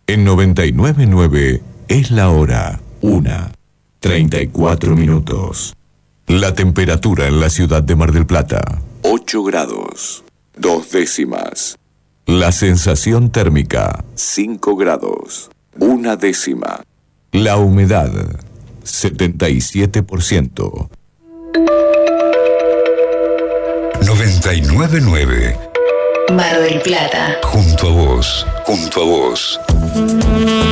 En 99.9 es la hora 1:34. La temperatura en la ciudad de Mar del Plata, 8 grados, 2 décimas. La sensación térmica, 5 grados, 1 décima. La humedad, 77%. 99.9 Mar del Plata. Junto a vos, junto a vos.